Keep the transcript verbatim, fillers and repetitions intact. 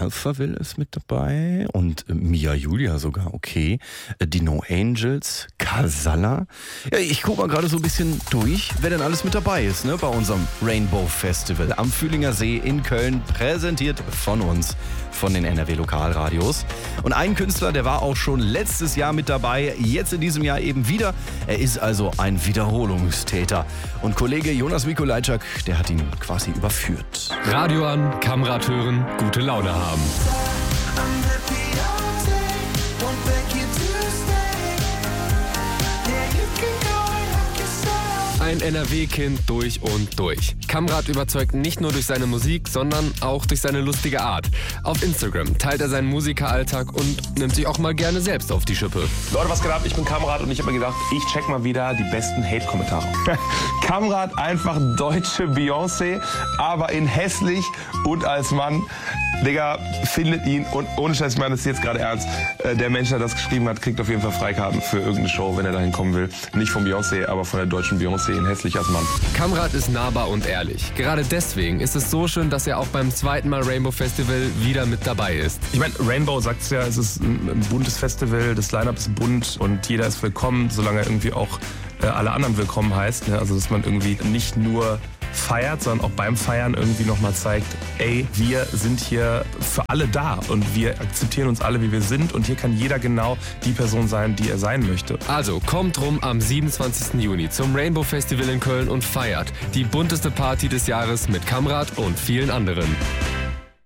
Alphaville ist mit dabei und äh, Mia Julia sogar, okay. Äh, die No Angels, Casalla. Ja, ich gucke mal gerade so ein bisschen durch, wer denn alles mit dabei ist, ne, bei unserem Rainbow Festival am Fühlinger See in Köln, präsentiert von uns, von den N R W Lokalradios. Und ein Künstler, der war auch schon letztes Jahr mit dabei, jetzt in diesem Jahr eben wieder. Er ist also ein Wiederholungstäter. Und Kollege Jonas Mikolajczak, der hat ihn quasi überführt. Radio an, Kamrad hören, gute Laune haben. Ein N R W-Kind durch und durch. Kamrad überzeugt nicht nur durch seine Musik, sondern auch durch seine lustige Art. Auf Instagram teilt er seinen Musikeralltag und nimmt sich auch mal gerne selbst auf die Schippe. Leute, was geht ab? Ich bin Kamrad und ich habe mir gedacht, ich check mal wieder die besten Hate-Kommentare. Kamrad einfach deutsche Beyoncé, aber in hässlich und als Mann. Digga, findet ihn und ohne Scheiß, ich meine das ist jetzt gerade ernst. Äh, der Mensch, der das geschrieben hat, kriegt auf jeden Fall Freikarten für irgendeine Show, wenn er dahin kommen will. Nicht von Beyoncé, aber von der deutschen Beyoncé in hässlich als Mann. Kamrad ist nahbar und ehrlich. Gerade deswegen ist es so schön, dass er auch beim zweiten Mal Rainbow Festival wieder mit dabei ist. Ich meine, Rainbow sagt es ja, es ist ein, ein buntes Festival, das Line-Up ist bunt und jeder ist willkommen, solange er irgendwie auch äh, alle anderen willkommen heißt. Ne? Also dass man irgendwie nicht nur feiert, sondern auch beim Feiern irgendwie nochmal zeigt, ey, wir sind hier für alle da und wir akzeptieren uns alle, wie wir sind und hier kann jeder genau die Person sein, die er sein möchte. Also kommt rum am siebenundzwanzigsten Juni zum Rainbow Festival in Köln und feiert die bunteste Party des Jahres mit Kamrad und vielen anderen.